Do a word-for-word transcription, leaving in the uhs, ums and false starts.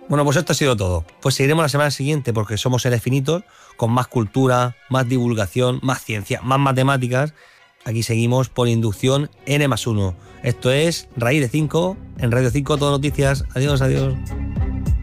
Bueno, pues esto ha sido todo. Pues seguiremos la semana siguiente porque somos seres finitos, con más cultura, más divulgación, más ciencia, más matemáticas. Aquí seguimos por inducción N más uno. Esto es Raíz de cinco, en Radio cinco Todo Noticias. Adiós, adiós.